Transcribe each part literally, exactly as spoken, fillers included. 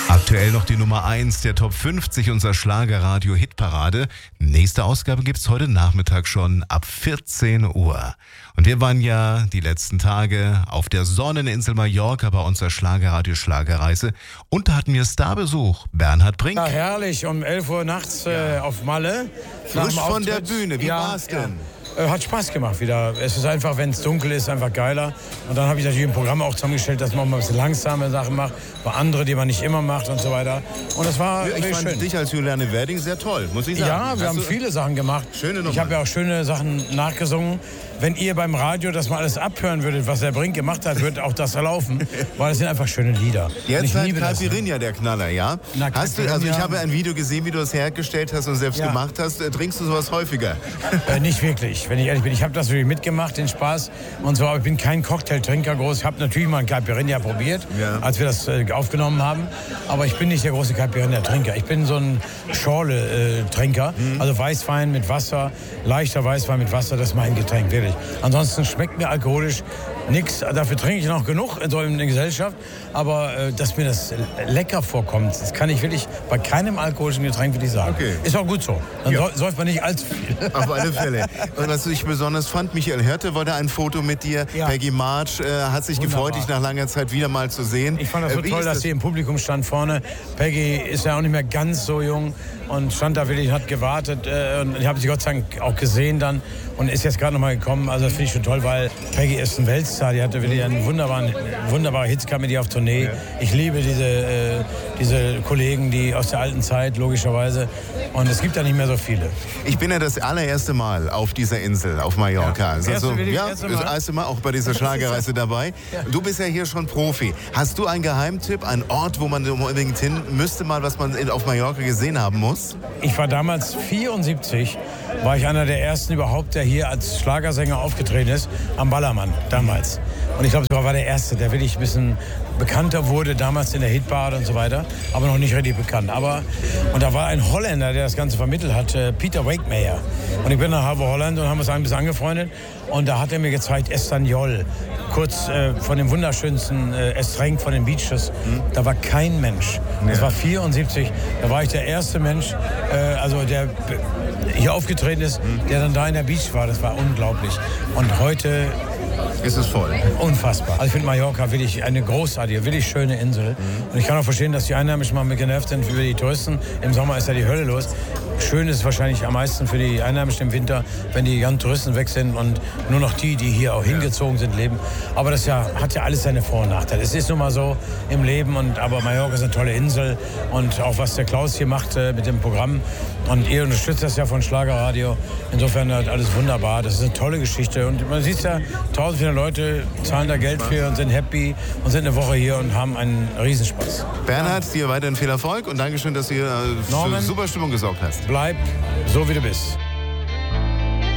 Aktuell noch die Nummer eins der Top fünfzig unserer Schlagerradio-Hitparade. Nächste Ausgabe gibt's heute Nachmittag schon ab vierzehn Uhr. Und wir waren ja die letzten Tage auf der Sonneninsel Mallorca bei unserer Schlagerradio-Schlagerreise. Und da hatten wir Starbesuch, Bernhard Brink. Ja, herrlich, um elf Uhr nachts äh, auf Malle. Frisch von der Bühne, wie ja, war's denn? Ja. Hat Spaß gemacht wieder. Es ist einfach, wenn es dunkel ist, einfach geiler. Und dann habe ich natürlich ein Programm auch zusammengestellt, dass man mal ein bisschen langsame Sachen macht, bei andere, die man nicht immer macht und so weiter. Und das war ja, ich fand schön. dich als Juliane Werding sehr toll, muss ich sagen. Ja, wir Hast haben viele Sachen gemacht. Schöne Nummer. Ich habe ja auch schöne Sachen nachgesungen. Wenn ihr beim Radio das mal alles abhören würdet, was der Brink gemacht hat, wird auch das laufen, weil es sind einfach schöne Lieder. Jetzt halt Caipirinha, der Knaller, ja? Na, hast du, also ich habe ein Video gesehen, wie du es hergestellt hast und selbst ja. gemacht hast. Trinkst du sowas häufiger? Äh, nicht wirklich, wenn ich ehrlich bin. Ich habe das natürlich mitgemacht, den Spaß und so, aber ich bin kein Cocktailtrinker groß. Ich habe natürlich mal ein Caipirinha probiert, ja. als wir das äh, aufgenommen haben, aber ich bin nicht der große Caipirinha-Trinker. Ich bin so ein Schorle-Trinker, mhm. also Weißwein mit Wasser, leichter Weißwein mit Wasser, das ist mein Getränk, wirklich. Ansonsten schmeckt mir alkoholisch nichts. Dafür trinke ich noch genug in so einer Gesellschaft. Aber äh, dass mir das lecker vorkommt, das kann ich wirklich bei keinem alkoholischen Getränk wirklich sagen. Okay. Ist auch gut so. Dann ja. säuft man nicht allzu viel. Auf alle Fälle. Und was ich besonders fand, Michael Hirte wollte ein Foto mit dir. Ja. Peggy March äh, hat sich Wunderbar. gefreut, dich nach langer Zeit wieder mal zu sehen. Ich fand das so äh, toll, dass das? sie im Publikum stand vorne. Peggy ist ja auch nicht mehr ganz so jung und stand da wirklich, hat gewartet. Äh, und ich habe sie Gott sei Dank auch gesehen dann und ist jetzt gerade noch mal gekommen. Also das finde ich schon toll, weil Peggy ist ein Weltstar. Die hatte wirklich einen wunderbaren, wunderbare Hits gehabt mit ihr auf Tournee. Ja. Ich liebe diese, äh, diese Kollegen, die aus der alten Zeit, logischerweise. Und es gibt da nicht mehr so viele. Ich bin ja das allererste Mal auf dieser Insel, auf Mallorca. Ja, also, erste, ja erste das erste Mal auch bei dieser Schlagerreise dabei. Ja. Du bist ja hier schon Profi. Hast du einen Geheimtipp, einen Ort, wo man unbedingt hin müsste, mal, was man auf Mallorca gesehen haben muss? Ich war damals vierundsiebzig, war ich einer der ersten überhaupt, der hier als Schlagersänger aufgetreten ist, am Ballermann damals. Und ich glaube, ich war der Erste, der wirklich ein bisschen bekannter wurde, damals in der Hitparade und so weiter, aber noch nicht richtig bekannt. Aber, und da war ein Holländer, der das Ganze vermittelt hat, Peter Wakemeyer. Und ich bin nach Halbe Holland und haben uns ein bisschen angefreundet. Und da hat er mir gezeigt, Estanyol, kurz äh, von dem wunderschönsten äh, Estreng von den Beaches. Mhm. Da war kein Mensch. Das ja. war vierundsiebzig. Da war ich der erste Mensch, äh, also der hier aufgetreten ist, mhm. der dann da in der Beach war. Das war unglaublich. Und heute ist es voll. Unfassbar. Also ich finde Mallorca wirklich eine großartige, wirklich schöne Insel. Mhm. Und ich kann auch verstehen, dass die Einheimischen mal genervt sind über die Touristen. Im Sommer ist ja die Hölle los. Schön ist es wahrscheinlich am meisten für die Einheimischen im Winter, wenn die ganzen Touristen weg sind und nur noch die, die hier auch hingezogen sind, leben. Aber das ja, hat ja alles seine Vor- und Nachteile. Es ist nun mal so im Leben, und, aber Mallorca ist eine tolle Insel. Und auch was der Klaus hier macht äh, mit dem Programm. Und ihr unterstützt das ja von Schlagerradio. Insofern hat alles wunderbar. Das ist eine tolle Geschichte. Und man sieht ja, tausend Leute zahlen da Geld für und sind happy und sind eine Woche hier und haben einen Riesenspaß. Bernhard, dir weiterhin viel Erfolg und Dankeschön, dass du hier äh, für super Stimmung gesorgt hast. Bleib so, wie du bist.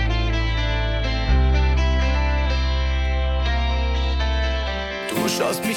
Du schaust mich